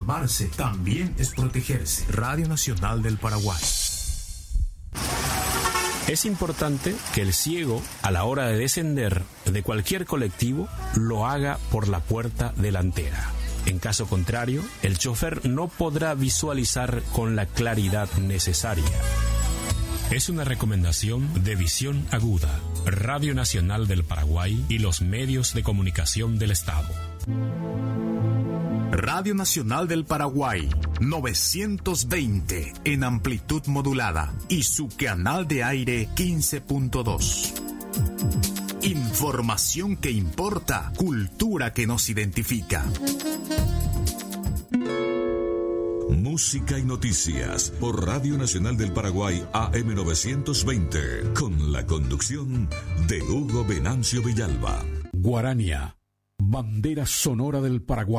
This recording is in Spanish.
Informarse también es protegerse. Radio Nacional del Paraguay. Es importante que el ciego, a la hora de descender de cualquier colectivo, lo haga por la puerta delantera. En caso contrario, el chofer no podrá visualizar con la claridad necesaria. Es una recomendación de Visión Aguda, Radio Nacional del Paraguay y los medios de comunicación del Estado. Radio Nacional del Paraguay, 920 en amplitud modulada y su canal de aire 15.2. Información que importa, cultura que nos identifica. Música y noticias por Radio Nacional del Paraguay AM 920 con la conducción de Hugo Venancio Villalba. Guarania, bandera sonora del Paraguay.